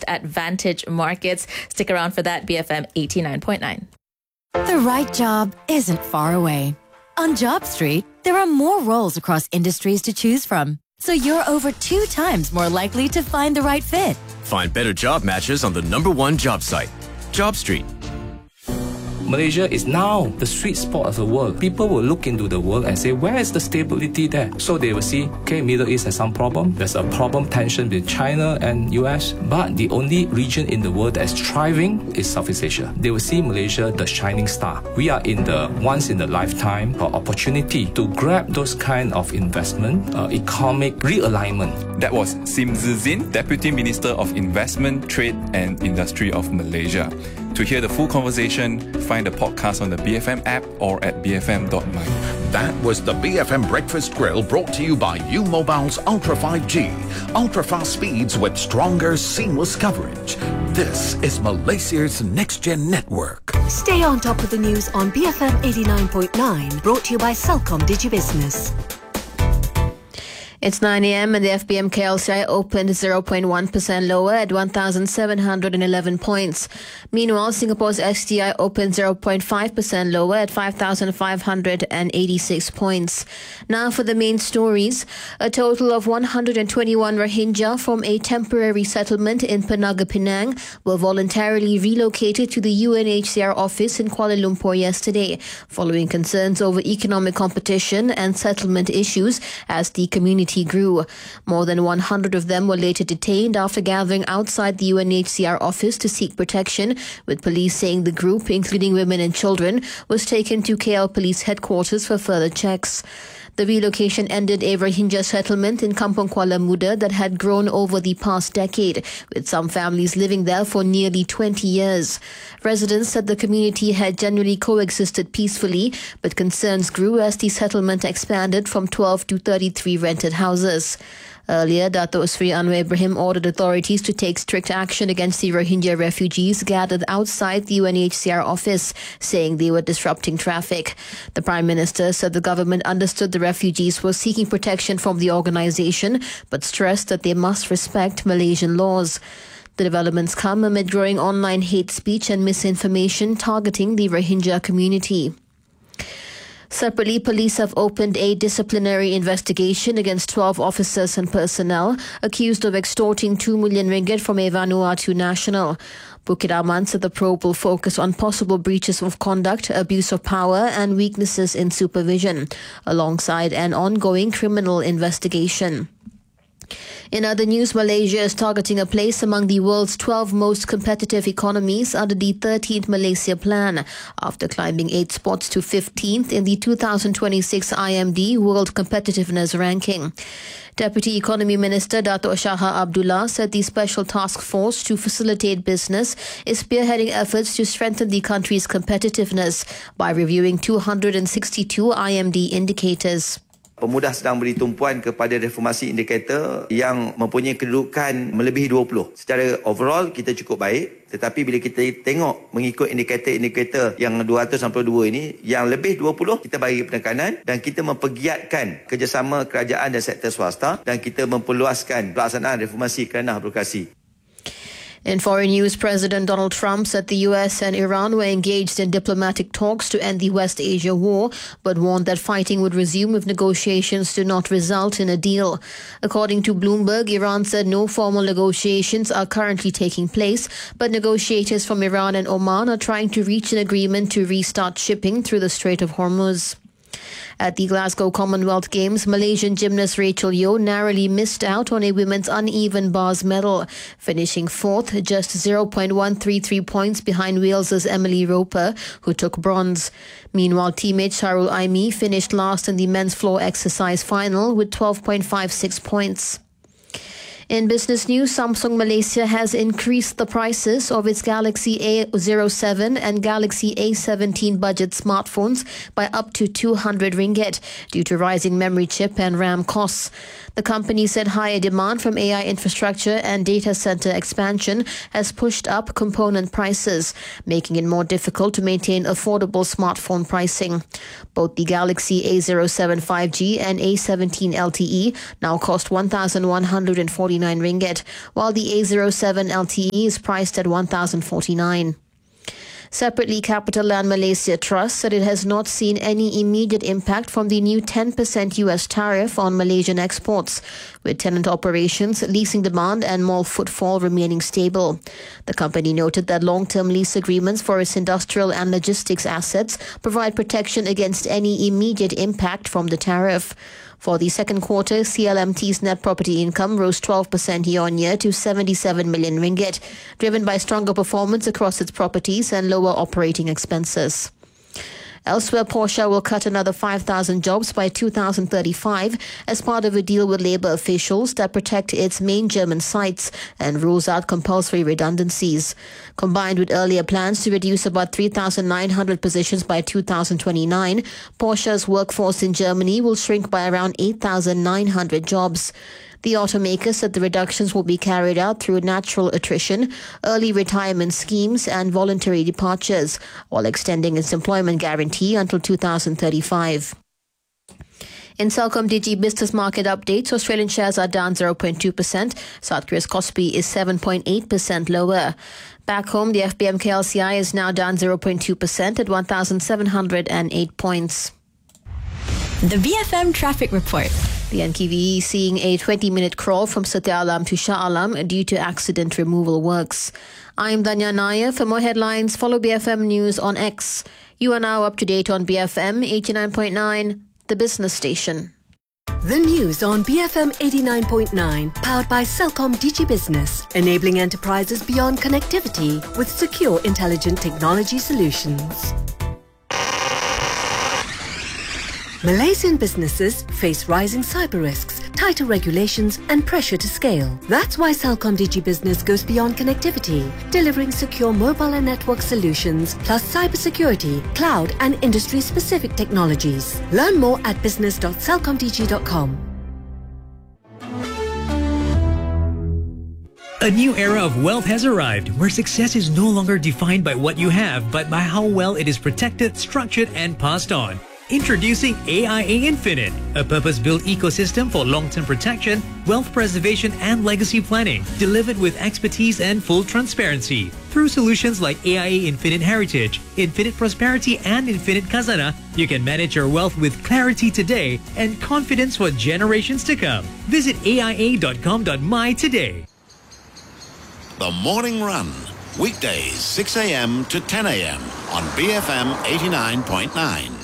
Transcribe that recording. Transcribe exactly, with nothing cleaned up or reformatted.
podcast at Vantage Markets. Stick around for that. B F M eighty-nine point nine. The right job isn't far away. On Job Street, there are more roles across industries to choose from, so you're over two times more likely to find the right fit. Find better job matches on the number one job site, Job Street. Malaysia is now the sweet spot of the world. People will look into the world and say, where is the stability there? So they will see, okay, Middle East has some problem. There's a problem tension with China and U S. But the only region in the world that's thriving is Southeast Asia. They will see Malaysia, the shining star. We are in the once-in-a-lifetime opportunity to grab those kind of investment, uh, economic realignment. That was Sim Zizin, Deputy Minister of Investment, Trade and Industry of Malaysia. To hear the full conversation, find the podcast on the B F M app or at b f m dot my. That was the B F M Breakfast Grill, brought to you by U Mobile's Ultra five G. Ultra fast speeds with stronger, seamless coverage. This is Malaysia's next-gen network. Stay on top of the news on B F M eighty-nine point nine, brought to you by Celcom Digibusiness. It's nine a.m. and the F B M K L C I opened zero point one percent lower at one thousand seven hundred eleven points. Meanwhile, Singapore's S T I opened zero point five percent lower at five thousand five hundred eighty-six points. Now for the main stories. A total of one hundred twenty-one Rohingya from a temporary settlement in Penaga, Penang were voluntarily relocated to the U N H C R office in Kuala Lumpur yesterday, following concerns over economic competition and settlement issues as the community grew. More than one hundred of them were later detained after gathering outside the U N H C R office to seek protection, with police saying the group, including women and children, was taken to K L Police headquarters for further checks. The relocation ended a Rohingya settlement in Kampung Kuala Muda that had grown over the past decade, with some families living there for nearly twenty years. Residents said the community had generally coexisted peacefully, but concerns grew as the settlement expanded from twelve to thirty-three rented houses. Earlier, Dato' Sri Anwar Ibrahim ordered authorities to take strict action against the Rohingya refugees gathered outside the U N H C R office, saying they were disrupting traffic. The Prime Minister said the government understood the refugees were seeking protection from the organisation, but stressed that they must respect Malaysian laws. The developments come amid growing online hate speech and misinformation targeting the Rohingya community. Separately, police have opened a disciplinary investigation against twelve officers and personnel accused of extorting two million ringgit from a Vanuatu national. Bukit Aman said the probe will focus on possible breaches of conduct, abuse of power and weaknesses in supervision, alongside an ongoing criminal investigation. In other news, Malaysia is targeting a place among the world's twelve most competitive economies under the thirteenth Malaysia Plan, after climbing eight spots to fifteenth in the two thousand twenty-six I M D World Competitiveness Ranking. Deputy Economy Minister Dato' Shaha Abdullah said the Special Task Force to facilitate business is spearheading efforts to strengthen the country's competitiveness by reviewing two hundred sixty-two I M D indicators. Pemuda sedang beri tumpuan kepada reformasi indikator yang mempunyai kedudukan melebihi dua puluh. Secara overall kita cukup baik, tetapi bila kita tengok mengikut indikator-indikator yang dua ratus enam puluh dua ini, yang lebih dua puluh kita bagi penekanan dan kita mempergiatkan kerjasama kerajaan dan sektor swasta dan kita memperluaskan pelaksanaan reformasi kerana birokrasi. In foreign news, President Donald Trump said the U S and Iran were engaged in diplomatic talks to end the West Asia war, but warned that fighting would resume if negotiations do not result in a deal. According to Bloomberg, Iran said no formal negotiations are currently taking place, but negotiators from Iran and Oman are trying to reach an agreement to restart shipping through the Strait of Hormuz. At the Glasgow Commonwealth Games, Malaysian gymnast Rachel Yeoh narrowly missed out on a women's uneven bars medal, finishing fourth, just zero point one three three points behind Wales's Emily Roper, who took bronze. Meanwhile, teammate Sharul Aimi finished last in the men's floor exercise final with twelve point five six points. In business news, Samsung Malaysia has increased the prices of its Galaxy A zero seven and Galaxy A seventeen budget smartphones by up to two hundred ringgit due to rising memory chip and RAM costs. The company said higher demand from A I infrastructure and data center expansion has pushed up component prices, making it more difficult to maintain affordable smartphone pricing. Both the Galaxy A zero seven five G and A seventeen L T E now cost one thousand one hundred forty-nine forty-nine ringgit, while the A zero seven L T E is priced at one thousand forty-nine. Separately, Capital Land Malaysia trusts that it has not seen any immediate impact from the new ten percent U S tariff on Malaysian exports, with tenant operations, leasing demand and mall footfall remaining stable. The company noted that long-term lease agreements for its industrial and logistics assets provide protection against any immediate impact from the tariff. For the second quarter, C L M T's net property income rose twelve percent year-on-year to seventy-seven million ringgit, driven by stronger performance across its properties and lower operating expenses. Elsewhere, Porsche will cut another five thousand jobs by two thousand thirty-five as part of a deal with labour officials that protect its main German sites and rules out compulsory redundancies. Combined with earlier plans to reduce about three thousand nine hundred positions by two thousand twenty-nine, Porsche's workforce in Germany will shrink by around eight thousand nine hundred jobs. The automaker said the reductions will be carried out through natural attrition, early retirement schemes and voluntary departures, while extending its employment guarantee until two thousand thirty-five. In CelcomDigi business market updates, Australian shares are down zero point two percent. South Korea's Kospi is seven point eight percent lower. Back home, the F B M K L C I is now down zero point two percent at one thousand seven hundred eight points. The B F M Traffic Report. The N K V E seeing a twenty-minute crawl from Setia Alam to Shah Alam due to accident removal works. I'm Danya Nair. For more headlines, follow B F M News on X. You are now up to date on B F M eighty-nine point nine, the business station. The news on B F M eighty-nine point nine, powered by CelcomDigi Business, enabling enterprises beyond connectivity with secure, intelligent technology solutions. Malaysian businesses face rising cyber risks, tighter regulations and pressure to scale. That's why CelcomDigi Business goes beyond connectivity, delivering secure mobile and network solutions, plus cybersecurity, cloud and industry-specific technologies. Learn more at business dot celcomdigi dot com. A new era of wealth has arrived, where success is no longer defined by what you have, but by how well it is protected, structured and passed on. Introducing A I A Infinite, a purpose-built ecosystem for long-term protection, wealth preservation and legacy planning, delivered with expertise and full transparency. Through solutions like A I A Infinite Heritage, Infinite Prosperity and Infinite Khazanah, you can manage your wealth with clarity today and confidence for generations to come. Visit A I A dot com dot my today. The Morning Run, weekdays six a.m. to ten a.m. on B F M eighty-nine point nine.